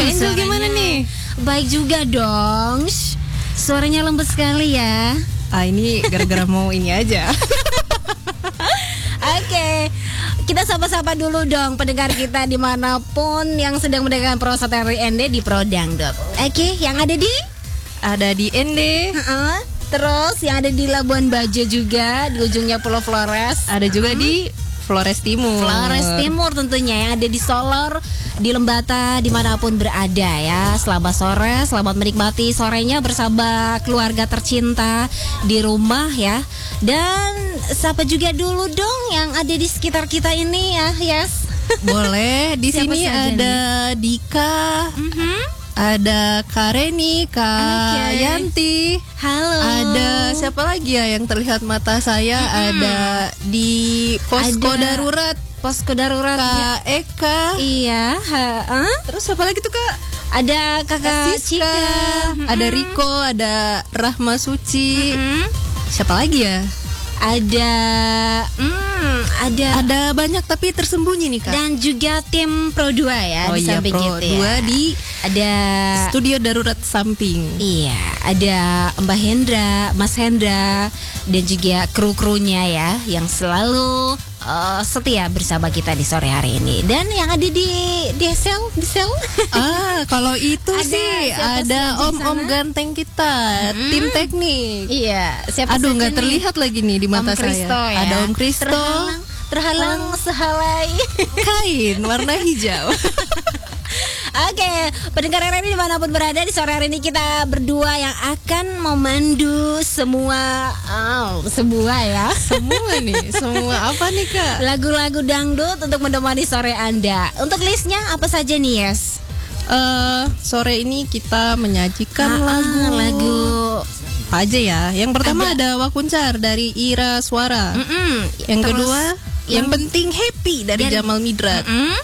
Angel gimana nih? Baik juga dong. Suaranya lembut sekali ya. Ini gara-gara mau ini aja. Oke, kita sapa-sapa dulu dong pendengar kita dimanapun yang sedang mendengarkan Prosat RRI ND di Pro Dangdut. Oke, yang ada di? Ada di ND. Terus yang ada di Labuan Bajo juga, di ujungnya Pulau Flores. Ada juga di Flores Timur. Flores Timur tentunya, yang ada di Solor, di Lembata, dimanapun berada ya. Selamat sore, selamat menikmati sorenya bersama keluarga tercinta di rumah ya. Dan sapa juga dulu dong yang ada di sekitar kita ini ya, Yes. Boleh, di Siapa sini saja ada Dika. Ada Kak Reni, Kak Yanti. Halo. Ada siapa lagi ya yang terlihat mata saya? Ada di posko darurat. Posko darurat Kak Eka. Iya. Terus siapa lagi tuh Kak? Ada Kakak Siska. Cika. Ada Riko, ada Rahma Suci. Siapa lagi ya? Ada banyak tapi tersembunyi nih Kak. Dan juga tim Pro 2 ya di samping Pro gitu 2 ya. di ada studio darurat samping. Iya, ada Mbak Hendra, Mas Hendra, dan juga kru-krunya ya yang selalu setia bersama kita di sore hari ini. Dan yang ada di sel. Kalau itu Ada, sih siapa ada sih di om-om sana? ganteng kita, tim teknik. Iya, siapa Aduh, saja nggak nih? terlihat lagi nih di mata Om Kristo saya. ya. Ada Om Kristo, Terhalang sehalai. kain warna hijau. Oke, pendengar RRI dimanapun berada, di sore hari ini kita berdua yang akan memandu semua ya Semua nih, semua apa nih Kak? lagu-lagu dangdut untuk menemani sore Anda. Untuk listnya apa saja nih, Yes? Sore ini kita menyajikan lagu apa aja ya? Yang pertama ada Wakuncar dari Ira Suara. Yang kedua yang penting happy dari Jamal Mirdad.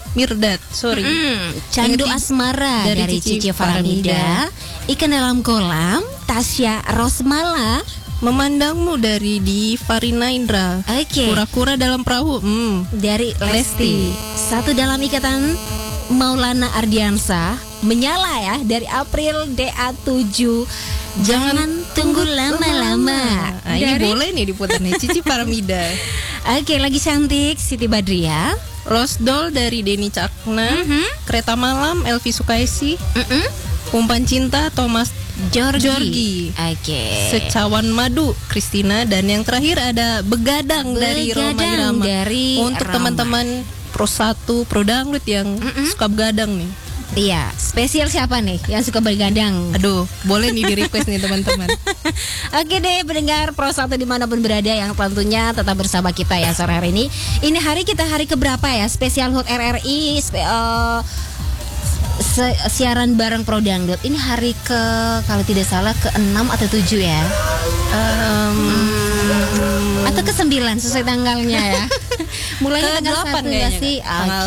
Candu Asmara dari Cici Faramida. Ikan dalam kolam Tasya Rosmala. Memandangmu dari di Farina Indra. Oke. Kura-kura dalam perahu Dari Lesti. Satu dalam ikatan Maulana Ardiansa. Menyala ya dari April DA7. Jangan tunggu lama-lama. Ini boleh nih diputar nih Cici Faramida. Oke, lagi cantik Siti Badriah. Rose Doll dari Denny Cakna. Kereta Malam Elvi Sukaisi. Umpan Cinta Thomas Jorgi. Oke. Secawan Madu Christina. Dan yang terakhir ada Begadang dari Roma Irama. Dari Untuk Roma. teman-teman Pro 1 Pro Dangdut yang suka begadang nih. Iya, spesial siapa nih yang suka bergadang? Aduh, boleh nih di request nih teman-teman. Oke deh, pendengar Pro 1 dimanapun berada yang tentunya tetap bersama kita ya sore hari ini. Ini hari kita hari keberapa ya? Spesial Hut RRI siaran bareng Pro Dangdut. Ini hari kalau tidak salah ke-6 atau 7 ya? Atau ke-9 sesuai tanggalnya ya. Mulainya tanggal 1 ya sih.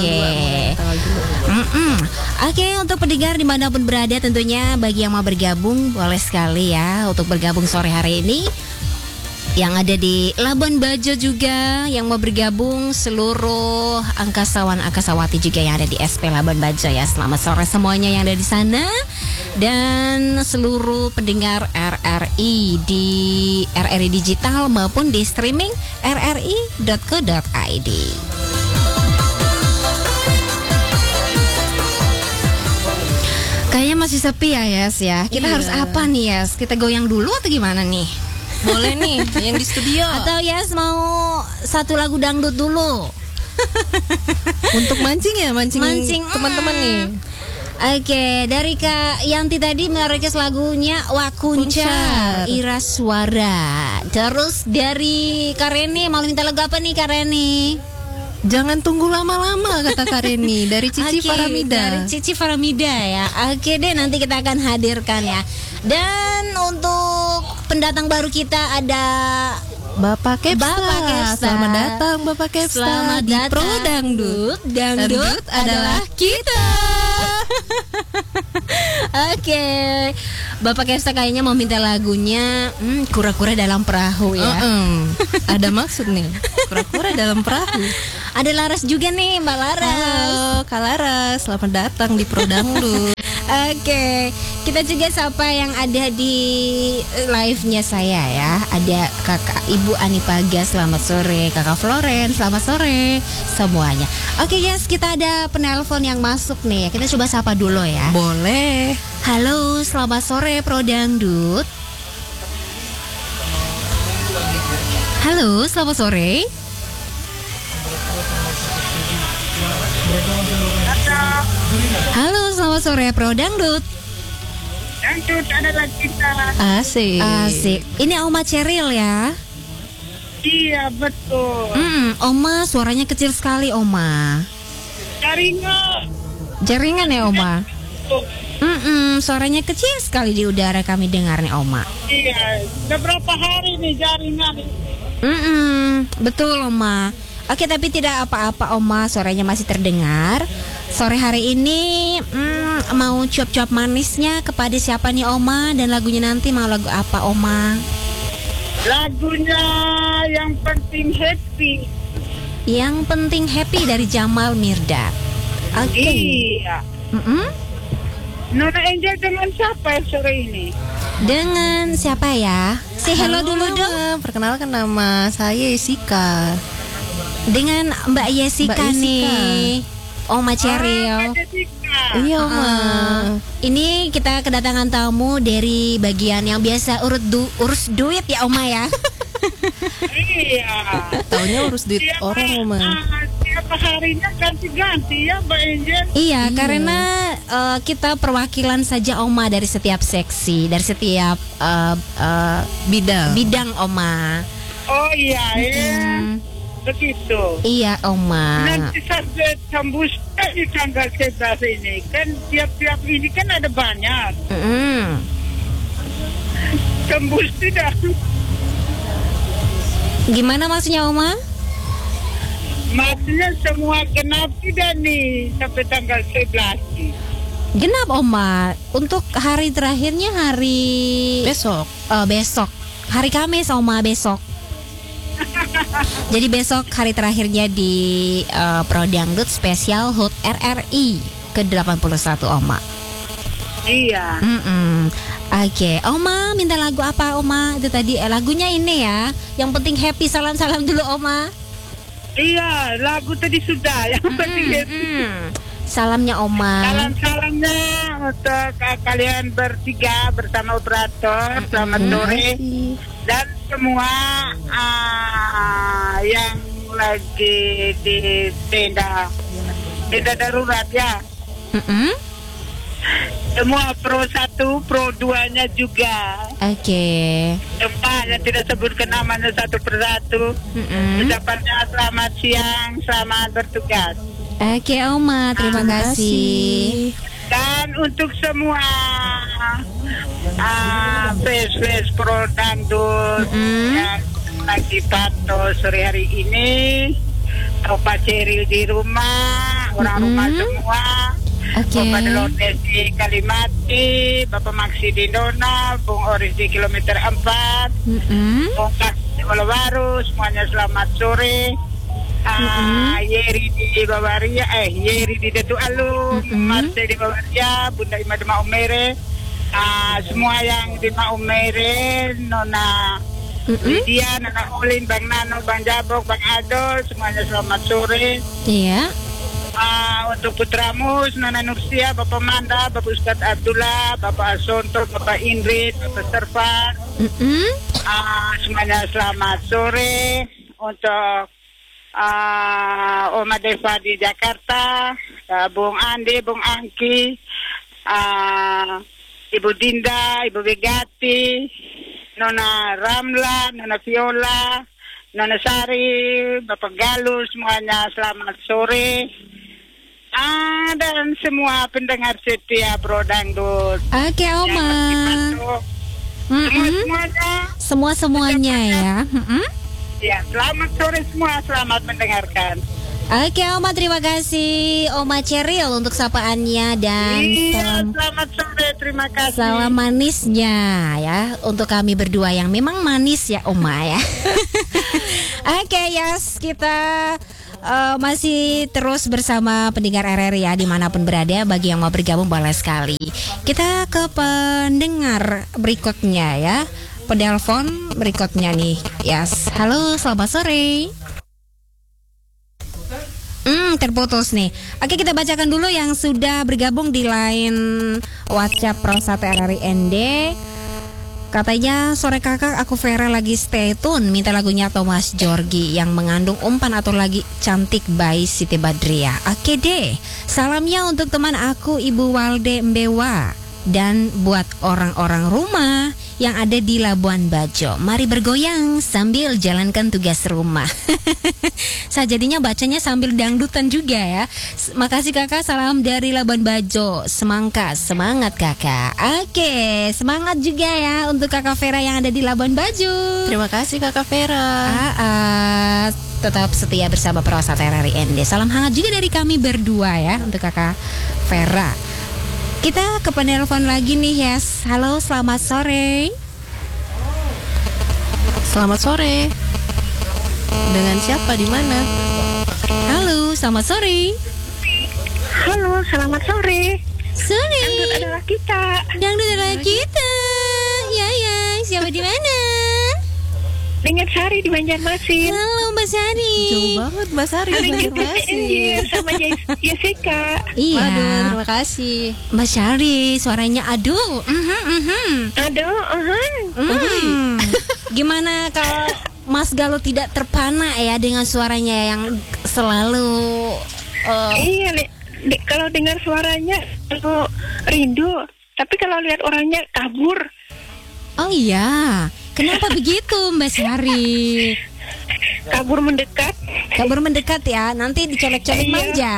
Oke, untuk pendengar dimanapun berada tentunya bagi yang mau bergabung boleh sekali ya untuk bergabung sore hari ini. Yang ada di Labuan Bajo juga yang mau bergabung, seluruh angkasawan-angkasawati juga yang ada di SP Labuan Bajo ya. Selamat sore semuanya yang ada di sana. Dan seluruh pendengar RRI di RRI Digital maupun di streaming rri.co.id. Kayaknya masih sepi ya, Yes ya. Kita harus apa nih, Yes? Kita goyang dulu atau gimana nih? Boleh nih yang di studio. Atau Yes mau satu lagu dangdut dulu? Untuk mancing teman-teman nih. Oke, dari Kak Yanti tadi merequest lagunya Wakuncar, Ira Suara. Terus dari Kak Reni mau minta lagu apa nih Kak Reni? Jangan tunggu lama-lama kata Kak Reni dari Cici Faramida. Dari Cici Faramida ya. Oke deh, nanti kita akan hadirkan ya. Dan untuk pendatang baru kita ada Bapak Kepsa. Selamat datang Bapak Kepsa. Selamat di datang. Pro Dangdut. Dangdut adalah kita. Oke, Bapak Kepsa kayaknya mau minta lagunya Kura-kura dalam perahu ya. Ada maksud nih. Kura-kura dalam perahu. Ada Laras juga nih, Mbak Laras. Halo Kak Laras, selamat datang di Pro Dangdut. Oke, kita juga sapa yang ada di live-nya saya ya. Ada Kakak Ibu Ani Paga, selamat sore. Kakak Florence, selamat sore semuanya. Oke guys, kita ada penelpon yang masuk nih. Kita coba sapa dulu ya. Boleh. Halo, selamat sore Pro Dangdut. Halo, selamat sore. Halo, selamat sore Pro Dangdut. Dangdut adalah kita. Asik. Asik. Ini Oma Ceril ya. Iya betul. Oma suaranya kecil sekali Oma. Jaringan ya Oma. Suaranya kecil sekali di udara kami dengar nih Oma. Iya, beberapa hari nih jaringan. Betul Oma. Oke, tapi tidak apa-apa Oma, suaranya masih terdengar. Sore hari ini mau cuap-cuap manisnya kepada siapa nih Oma? Dan lagunya nanti mau lagu apa Oma? Lagunya yang penting happy. Yang penting happy dari Jamal Mirdad. Oke. Iya. Nona Angel dengan siapa sore ini? Dengan siapa ya? Say hello dulu dong. Perkenalkan, nama saya Jessica. Dengan Mbak Jessica nih. Oma Ceril. Iya Oma. Ini kita kedatangan tamu dari bagian yang biasa urus duit ya Oma ya. Iya. Taunya urus duit orang Oma. Tiap harinya ganti-ganti ya Mbak Angel. Iya, karena kita perwakilan saja Oma dari setiap seksi, dari setiap bidang Oma. Oh iya ya. Begitu. Iya Oma. Nanti sampai tembus di tanggal 11 ini kan tiap-tiap ini kan ada banyak. Tembus tidak. Gimana maksudnya Oma? Maksudnya semua genap tidak nih sampai tanggal 11 nih. Genap Oma. Untuk hari terakhirnya hari Besok. Besok. Hari Kamis Oma besok. Jadi besok hari terakhirnya di Pro Dangdut Spesial HUT RRI ke-81 Oma. Iya. Oke, Oma minta lagu apa Oma? Itu tadi lagunya ini ya. Yang penting happy, salam-salam dulu Oma. Iya, lagu tadi sudah. Yang penting happy. Salamnya Oma. Salam-salamnya untuk kalian bertiga bersama operator. Selamat sore. Dan semua yang lagi di tenda darurat ya. Semua Pro 1, Pro 2-nya juga. Oke. Tempatnya tidak sebutkan namanya satu persatu. Ucapannya selamat siang, selamat bertugas. Oke Oma, terima kasih. Dan untuk semua fans Pro Dangdut yang lagi pantau sore hari ini, Opa Ceril di rumah, orang rumah semua. Bapak Delores di Kalimati, Bapak Maksi di Dona, Bung Oris di kilometer 4, Bung Kas di Baru, semuanya selamat sore. Yeri di Bavaria, Yeri di Datu Alu, Marce di Bavaria, Bunda Ima di Maumere, semua yang di Maumere, Nona Lydia, Nona Olin, Bang Nano, Bang Jabok, Bang Adol, semuanya selamat sore. Iya. Untuk Putramus, Nona Nursia, Bapak Manda, Bapak Ustadz Abdullah, Bapak Asonto, Bapak Indrit, Bapak Servan, semuanya selamat sore. Untuk Oma Deva di Jakarta, Bung Andi, Bung Angki, Ibu Dinda, Ibu Begati, Nona Ramla, Nona Viola, Nona Sari, Bapak Galuh, semuanya selamat sore. Dan semua pendengar setia Pro Dangdut. Oke Oma. Semuanya ya. Ya, selamat sore semua, selamat mendengarkan. Oke Oma, terima kasih Oma Ceril untuk sapaannya dan selamat sore, terima kasih. Salam manisnya ya untuk kami berdua yang memang manis ya Oma ya. Oke yes, kita masih terus bersama pendengar RRI ya dimanapun berada. Bagi yang mau bergabung boleh sekali. Kita ke pendengar berikutnya ya. Penelpon berikutnya nih. Yes. Halo, selamat sore. Terputus nih. Oke, kita bacakan dulu yang sudah bergabung di line WhatsApp Prosat RRI ND. Katanya, sore kakak, aku Vera lagi stay tune, minta lagunya Thomas Jorgi yang mengandung umpan atau lagi cantik by Siti Badriah. Oke deh, salamnya untuk teman aku Ibu Walde Mbewa dan buat orang-orang rumah yang ada di Labuan Bajo. Mari bergoyang sambil jalankan tugas rumah. Saya jadinya bacanya sambil dangdutan juga ya. Makasih kakak, salam dari Labuan Bajo. Semangat kakak. Oke, semangat juga ya untuk kakak Vera yang ada di Labuan Bajo. Terima kasih kakak Vera. Tetap setia bersama Prosat RRI ND. Salam hangat juga dari kami berdua ya untuk kakak Vera. Kita ke penelpon lagi nih, yes. Halo, selamat sore. Selamat sore. Dengan siapa, di mana? Halo, selamat sore. Halo, selamat sore. Sore. Dangdut adalah kita. Dangdut adalah kita. Ya, siapa di mana? Dengan Sari di Banjarmasin. Halo, Mbak Sari. Jauh banget Mbak Sari di Banjarmasin. Sama Jessica. Iya. Waduh, terima kasih. Mbak Sari, suaranya aduh. Aduh, Gimana kalau Mas Galuh tidak terpana ya dengan suaranya yang selalu Iya, kalau dengar suaranya aku rindu, tapi kalau lihat orangnya kabur. Oh iya, kenapa begitu Mbak Sari? Kabur mendekat. Kabur mendekat ya, nanti dicolek-colek Iya. manja.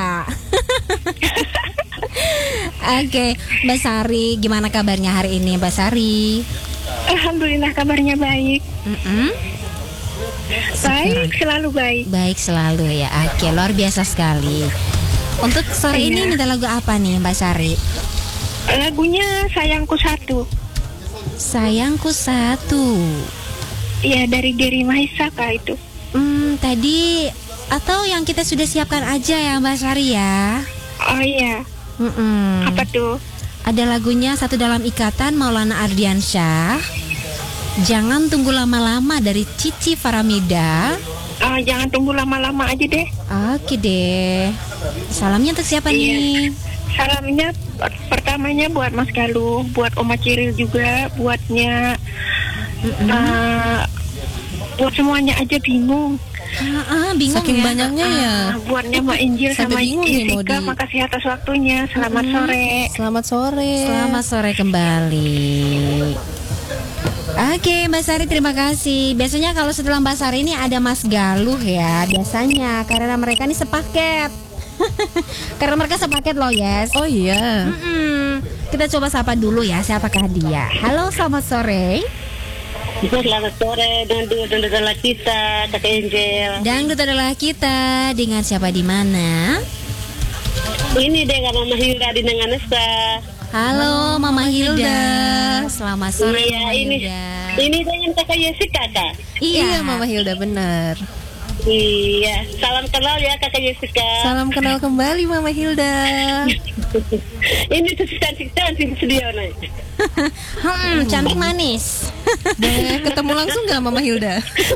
Oke, Mbak Sari, gimana kabarnya hari ini Mbak Sari? Alhamdulillah kabarnya baik. Baik, selalu baik. Baik selalu ya. Oke, luar biasa sekali. Untuk sore ini minta lagu apa nih Mbak Sari? Lagunya Sayangku Satu. Sayangku Satu. Iya, dari Geri Mahisaka itu. Tadi atau yang kita sudah siapkan aja ya Mbak Sari ya. Oh iya. Apa tuh? Ada lagunya Satu Dalam Ikatan Maulana Ardiansyah. Jangan Tunggu Lama-lama dari Cici Faramida. Jangan tunggu lama-lama aja deh. Oke deh. Salamnya untuk siapa nih? Salamnya pertamanya buat Mas Galuh, buat Oma Ciril juga, buatnya buat semuanya aja bingung. Bingung Saking ya. banyaknya ya. Buatnya Mbak Injil Sampai sama bingung nih mau Jessica, di- makasih atas waktunya. Selamat sore. Selamat sore. Selamat sore kembali. Oke Mbak Sari, terima kasih. Biasanya kalau setelah Mbak Sari ini ada Mas Galuh ya. Biasanya karena mereka ini sepaket. Karena mereka sepaket loh, yes. Oh iya. Kita coba sapa dulu ya, siapakah dia. Halo, selamat sore. Selamat sore, Dangdut adalah kita, Kak Angel. Dangdut adalah kita. Dengan siapa di mana? Ini dengan Mama Hilda di Nanganesa. Halo Mama Hilda. Selamat sore Iya, Mama ini Hilda. ini dengan Kakak Jessica, Kak. Iya, Mama Hilda benar. Iya, salam kenal ya Kakak Jessica. Salam kenal kembali Mama Hilda. Ini tuh cantik-cantik di studio nih. Cantik manis. Boleh ketemu langsung nggak Mama Hilda?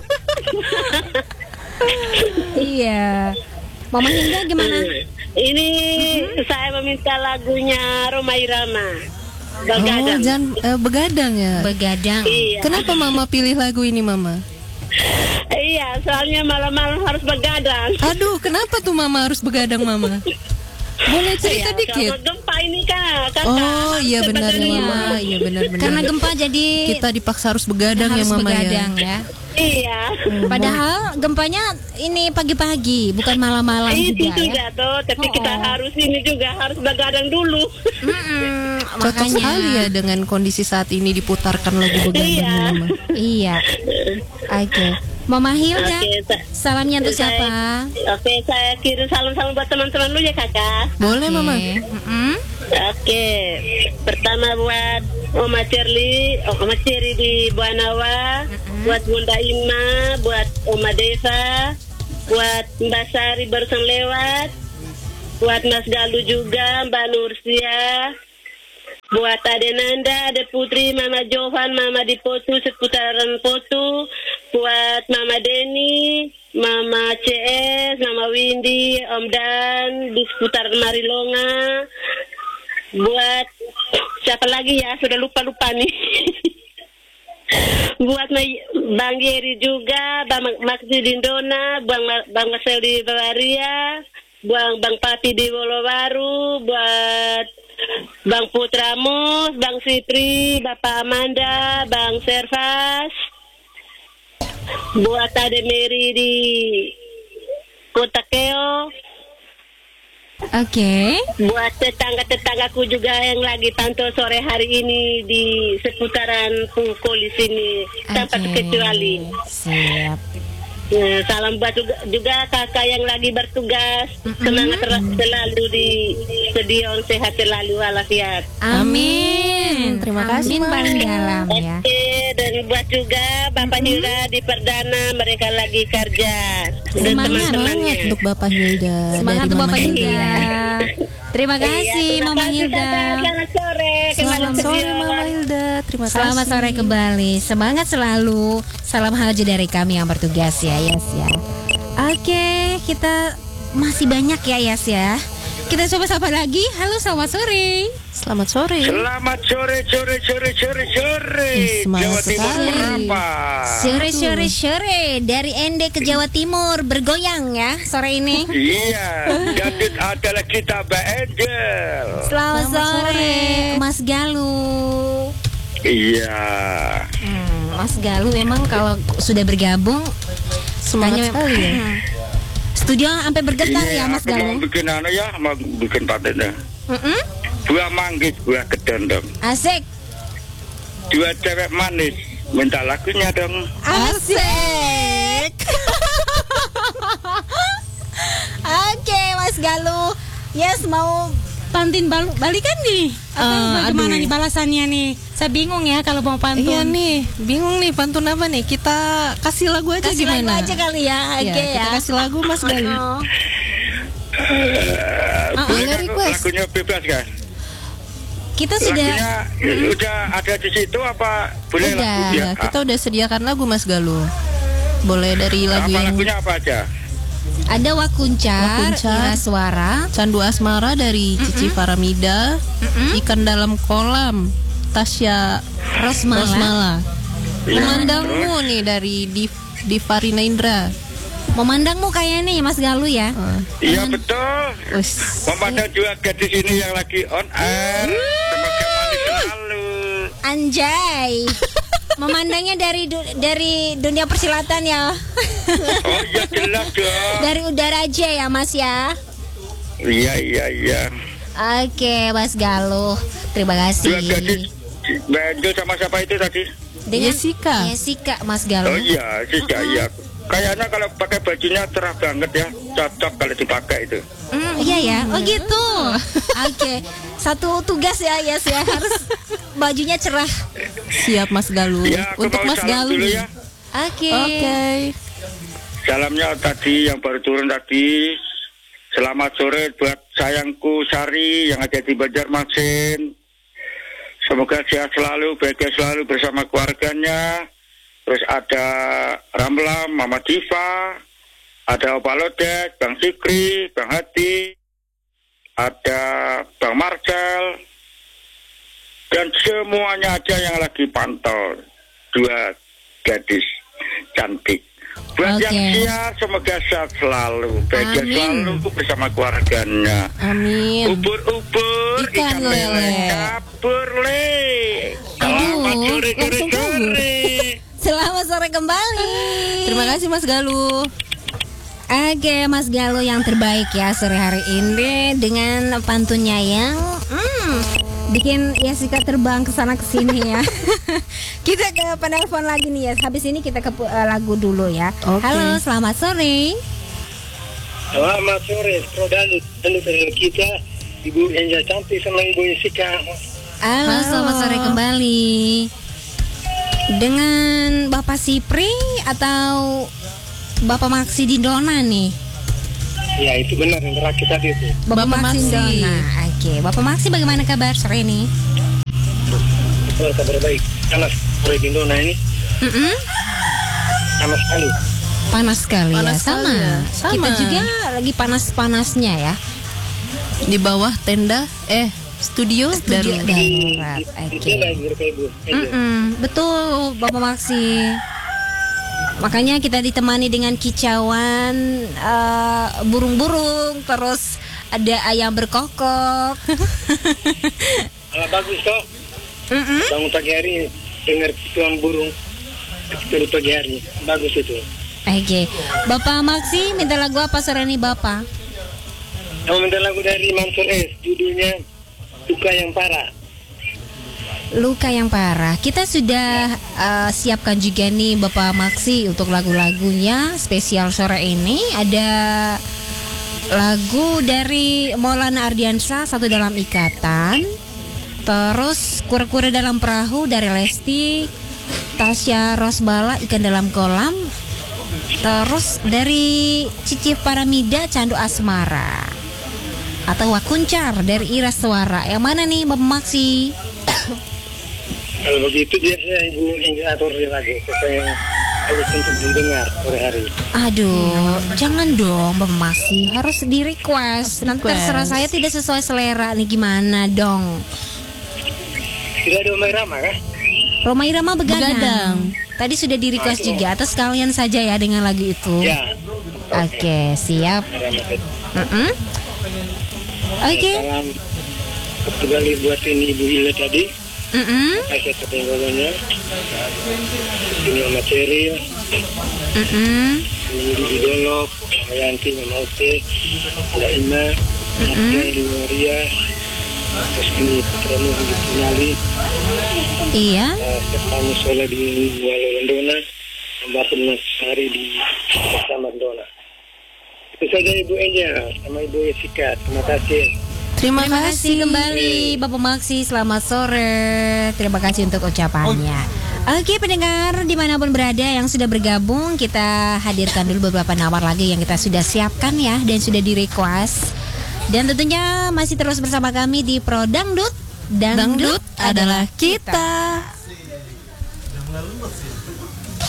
Iya. Mama Hilda gimana? Ini saya meminta lagunya Roma Irama. Oh, Begadang. begadang ya. Begadang. Iya. Kenapa Mama pilih lagu ini Mama? Iya, soalnya malam-malam harus begadang. Aduh, kenapa tuh Mama harus begadang Mama? Boleh cerita Iya, dikit? karena gempa ini kan. Oh iya benar ya Mama. Iya benar-benar. Karena gempa jadi kita dipaksa harus begadang harus ya Mama begadang ya. ya. Iya. Padahal gempanya ini pagi-pagi, bukan malam-malam Itu juga ya. juga tuh, tapi kita harus ini juga harus begadang dulu. Cocok sekali ya dengan kondisi saat ini diputarkan lagu begadang Iya. ya, Mama. Iya. Oke. Mama Hilda, Oke, salamnya untuk siapa? Oke, saya kirim salam-salam buat teman-teman lu ya kakak. Boleh Mama. Oke, pertama buat Oma Ceri di Buanawa, buat Bunda Ima, buat Oma Deva, buat Mbak Sari barusan lewat, buat Mas Galuh juga, Mbak Nursia, Buat Ade Nanda, Ade Putri, Mama Jovan, Mama di Potu, seputaran Potu. Buat Mama Deni, Mama CS, Mama Windy, Om Dan, di seputar Marilonga. Buat siapa lagi ya? Sudah lupa nih. Buat Bang Yeri juga, Bang Maksi di Dona, Bang Marcel di Bavaria, Bang Pati di Wolowaru, buat Bang Putramus, Bang Fitri, Bapak Amanda, Bang Servas, buat Ade Mary di Kota Keo, Oke. buat tetangga-tetanggaku juga yang lagi pantau sore hari ini di seputaran Pungkoli sini, tanpa terkecuali. Siap. Nah, salam buat juga kakak yang lagi bertugas. Semangat selalu di stadion, sehat selalu walafiat. Amin. Terima kasih, Amin paling Mama. dalam ya. Oke, dan buat juga Bapak Hilda di Perdana, mereka lagi kerja. Dan Semangat teman-temannya. Untuk Bapak Hilda. Semangat dari tuh Mama Bapak Hilda. Hilda. Terima kasih Iya, Mama terima kasih, Hilda. Kakak. Selamat sore. Selamat sore Kembali Mama Hilda. Terima kasih. Selamat sore kembali. Semangat selalu. Salam haji dari kami yang bertugas ya, Yas ya. Oke, kita masih banyak ya, Yas ya. Kita coba sapa lagi. Halo, selamat sore. Selamat sore. Selamat sore. Semangat Jawa Timur sekali. berapa? Sore dari Ende ke Jawa Timur bergoyang ya sore ini. Iya, gadis adalah kita Mbak Angel. Selamat sore, sore. Mas Galuh. Iya. Mas Galuh memang kalau sudah bergabung Semangat sekali ya. studio sampai bergetar ya Iya, Mas aku mau Galuh. bikin mau bikin patennya. Buah manggis, buah kedondong. Asik. Dua cewek manis, minta lagunya dong. Asik. Oke, Mas Galuh. Yes, mau Pantun balikan nih. Bagaimana aduh. nih balasannya nih? Saya bingung ya kalau mau pantun. Iya nih, bingung nih pantun apa nih? Kita kasih lagu aja kasih gimana? lagu aja kali ya. Ya, Oke kita ya. kasih lagu Mas Galuh. Boleh request. lagunya bebas kan? Kita sudah Lagunya udah ada di situ apa boleh lagu Udah, ya? kita udah sediakan lagu Mas Galuh. Boleh dari lagu Apa yang lagunya apa aja? ada Wakuncar, Wakuncar. Ira Suara, Candu Asmara dari Cici Faramida, Ikan Dalam Kolam, Tasya Rosmala. Memandangmu nih dari Divarina Indra. Memandangmu kayaknya ya Mas Galuh ya. Iya betul. Wes. Memandang juga gadis ini yang lagi on air. Semoga manis selalu. Anjay. Memandangnya dari dunia persilatan ya. Oh iya jelas dong. Dari udara aja ya Mas ya. Iya. Oke, Mas Galuh. Terima Dua kasih. gadis Mbak Angel sama siapa itu tadi? Dengan Jessica. Jessica, Mas Oh Galuh. iya, Siska iya. Kayaknya kalau pakai bajunya cerah banget ya. Cocok kalau dipakai itu. Iya ya. Oh gitu. Oke. Satu tugas ya, Yes ya. Harus bajunya cerah. Siap Mas Galuh. Ya, aku Untuk mau Mas salam Galuh. dulu nih. ya. Oke. Oke. Salamnya tadi yang baru turun tadi. Selamat sore buat sayangku Sari yang ada di Banjarmasin. Semoga sehat selalu, bahagia selalu bersama keluarganya. Terus ada Ramla, Mama Diva, ada Opa Lodek, Bang Sikri, Bang Hadi, ada Bang Marcel, dan semuanya aja yang lagi pantau. Dua gadis cantik. Buat Oke. yang siap, semoga sehat selalu, bahagia Amin. selalu bersama keluarganya. Amin. Ubur-ubur, Ikan ikan lele, lele. kapur le. Selamat Aduh, sore, langsung kabur. Selamat sore kembali. Terima kasih Mas Galuh. Oke, Mas Galuh yang terbaik ya sore hari ini dengan pantunnya yang bikin Jessica terbang ke sana ke sini ya. Kita ke penelpon lagi nih ya. Habis ini kita ke lagu dulu ya. Oke. Halo, selamat sore. Selamat sore, Prodani dan kita Ibu Angel cantik sama Ibu Jessica. Halo, selamat sore kembali. Dengan Bapak Sipri atau Bapak Maksi Dindona nih? Ya itu benar yang terakhir tadi itu. Bapak Bapak Maksi Maksi. Dindona. Oke, Bapak Maksi bagaimana kabar sore ini? kabar baik. Panas sore di Dona ini. Panas sekali. Panas sekali Panas ya, sama. sekali ya. Sama. Kita juga lagi panas-panasnya ya. Di bawah tenda studio Studio darurat. darurat. Oke. Itu lagi Ibu. Betul, Bapak Maksi. Makanya kita ditemani dengan kicauan burung-burung, terus ada ayam berkokok. Bagus toh. Bangun pagi hari dengar tuan burung kecil pagi hari. Bagus itu. Oke, Bapak Maksi minta lagu apa sore ini Bapak? Kamu minta lagu dari Mansur S, judulnya Luka yang Parah. Luka yang parah. Kita sudah siapkan juga nih Bapak Maksi untuk lagu-lagunya spesial sore ini. Ada lagu dari Maulana Ardiansyah, Satu Dalam Ikatan. Terus Kura-Kura Dalam Perahu dari Lesti. Tasya Rosbala, Ikan Dalam Kolam. Terus dari Cicif Paramida, Candu Asmara. Atau Wakuncar dari Ira Suara. Yang mana nih Bapak Maksi? Kalau begitu biasanya Ibu yang atur di lagu supaya harus untuk didengar sore hari. Aduh, jangan dong Bapak Maksi, harus di request. Nanti terserah saya tidak sesuai selera nih, gimana dong? Tidak ada Omai Rama kah? Roma Irama Begadang. Begadang. Tadi sudah di request juga, atau sekalian saja ya dengan lagu itu. Ya. Oke, siap. Rama. Oke. Salam kembali buat ini Ibu Ile tadi. Saya ketenggolanya. Ini Mama Ceril. Ini di Dolok, Mama Yanti, Mama Ote, Mama Ima, Mama Maria, terus ini Putranu di Punali, Iya. Stefani Sola di Walo Londona, Mbak Sari di Bersama Londona. Itu saja Ibu Enja sama Ibu Jessica. Terima kasih. Terima Terima kasih kembali Bapak Maksi, selamat sore. Terima kasih untuk ucapannya. Oke pendengar dimanapun berada yang sudah bergabung, kita hadirkan dulu beberapa nama lagi yang kita sudah siapkan ya dan sudah di request. Dan tentunya masih terus bersama kami di Pro Dangdut. Dangdut adalah kita.